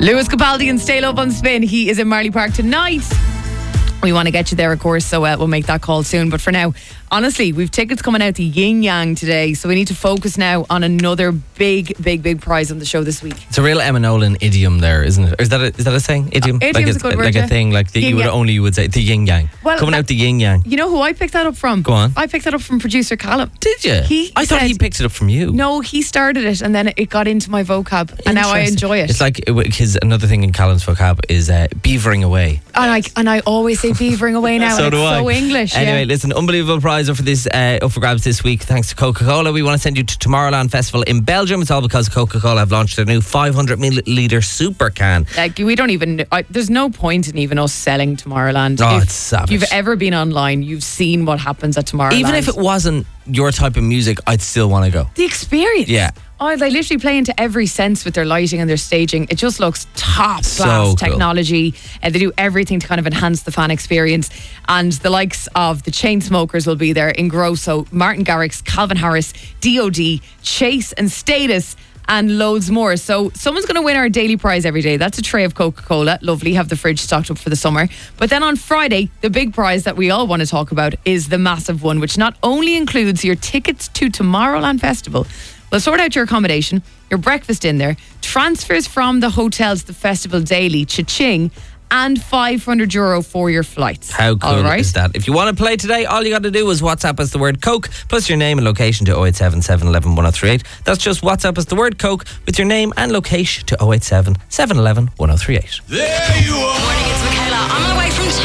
Lewis Capaldi and Stay Love on Spin. He is in Marley Park tonight. We want to get you there, of course, so we'll make that call soon. But for now, honestly, we've tickets coming out to Yin Yang today, so we need to focus now on another big prize on the show this week. It's a real Emma Nolan idiom there, isn't it? Is that a saying? Idiom? Idiom's a good word, like a thing, like you would say, the Yin Yang. Well, coming out the Yin Yang. You know who I picked that up from? Go on. I picked that up from producer Callum. Did you? I thought he picked it up from you. No, he started it and then it got into my vocab and now I enjoy it. It's like, his another thing in Callum's vocab is beavering away. And I always say beavering away now. So do I. So English. Anyway, listen, unbelievable prize for this up for grabs this week thanks to Coca-Cola. We want to send you to Tomorrowland Festival in Belgium. It's all because Coca-Cola have launched their new 500 millilitre super can. Like, we don't even there's no point in even us selling Tomorrowland. Oh, it's savage. If you've ever been online, you've seen what happens at Tomorrowland. Even if it wasn't your type of music, I'd still want to go. The experience. Yeah. Oh, they literally play into every sense with their lighting and their staging. It just looks top class cool. technology. They do everything to kind of enhance the fan experience. And the likes of the Chainsmokers will be there, Ingrosso, Martin Garrix, Calvin Harris, D.O.D., Chase and Status, and loads more. So someone's going to win our daily prize every day. That's a tray of Coca-Cola. Lovely. Have the fridge stocked up for the summer. But then on Friday, the big prize that we all want to talk about is the massive one, which not only includes your tickets to Tomorrowland Festival, we'll sort out your accommodation, your breakfast in there, transfers from the hotel to the festival daily, cha-ching, and €500 for your flights. How cool is that? If you want to play today, all you got to do is WhatsApp us the word Coke plus your name and location to 087 711 1038. That's just WhatsApp us the word Coke with your name and location to 087 711 1038. There you are.